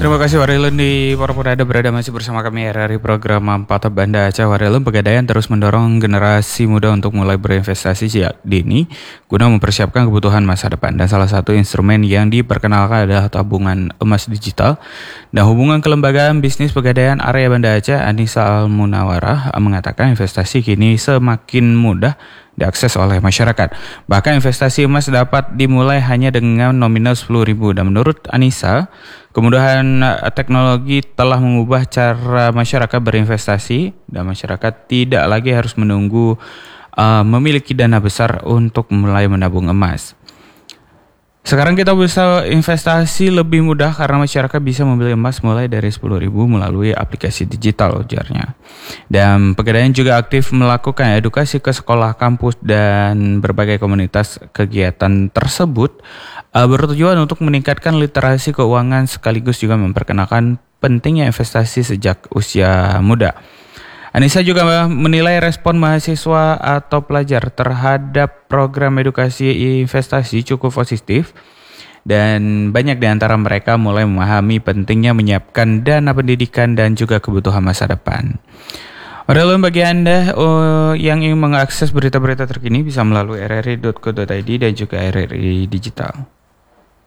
Terima kasih Warilun di Porpora berada masih bersama kami RRI program Manfaat Banda Aceh. Warilun Pegadaian terus mendorong generasi muda untuk mulai berinvestasi sejak dini guna mempersiapkan kebutuhan masa depan. Dan salah satu instrumen yang diperkenalkan adalah tabungan emas digital. Dan hubungan kelembagaan bisnis Pegadaian area Banda Aceh Anissa Al-Munawarah mengatakan investasi kini semakin mudah diakses oleh masyarakat. Bahkan investasi emas dapat dimulai hanya dengan nominal 10.000. Dan menurut Anissa, kemudahan teknologi telah mengubah cara masyarakat berinvestasi dan masyarakat tidak lagi harus menunggu memiliki dana besar untuk mulai menabung emas. Sekarang kita bisa investasi lebih mudah karena masyarakat bisa membeli emas mulai dari 10.000 melalui aplikasi digital, ujarnya. Dan Pegadaian juga aktif melakukan edukasi ke sekolah, kampus, dan berbagai komunitas. Kegiatan tersebut bertujuan untuk meningkatkan literasi keuangan sekaligus juga memperkenalkan pentingnya investasi sejak usia muda. Anissa juga menilai respon mahasiswa atau pelajar terhadap program edukasi investasi cukup positif dan banyak di antara mereka mulai memahami pentingnya menyiapkan dana pendidikan dan juga kebutuhan masa depan. Warilun bagi Anda yang ingin mengakses berita-berita terkini bisa melalui rri.co.id dan juga RRI Digital.